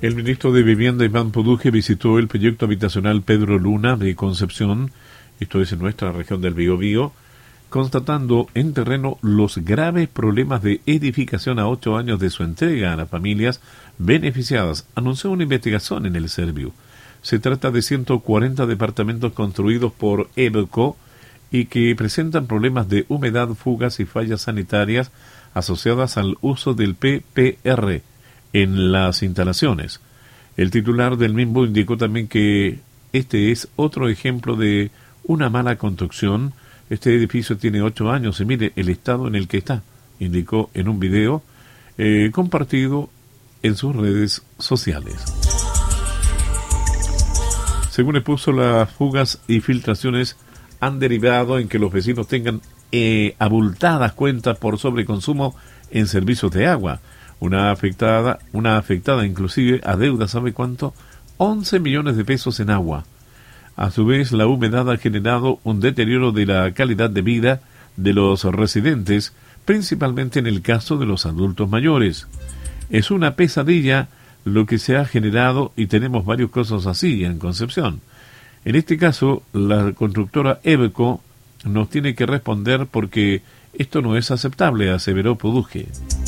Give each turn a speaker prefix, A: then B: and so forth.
A: El ministro de Vivienda, Iván Poduje, visitó el proyecto habitacional Pedro Luna de Concepción, esto es en nuestra región del Biobío, constatando en terreno los graves problemas de edificación a 8 años de su entrega a las familias beneficiadas. Anunció una investigación en el Serviu. Se trata de 140 departamentos construidos por EBCO y que presentan problemas de humedad, fugas y fallas sanitarias asociadas al uso del PPR en las instalaciones. El titular del MIMBU indicó también que este es otro ejemplo de una mala construcción. Este edificio tiene 8 años y mire el estado en el que está, indicó en un video compartido en sus redes sociales. Según expuso, las fugas y filtraciones han derivado en que los vecinos tengan abultadas cuentas por sobreconsumo en servicios de agua. Una afectada inclusive adeuda, ¿sabe cuánto? 11 millones de pesos en agua. A su vez, la humedad ha generado un deterioro de la calidad de vida de los residentes, principalmente en el caso de los adultos mayores. Es una pesadilla lo que se ha generado y tenemos varios casos así en Concepción. En este caso, la constructora EBCO nos tiene que responder porque esto no es aceptable, aseveró Poduje.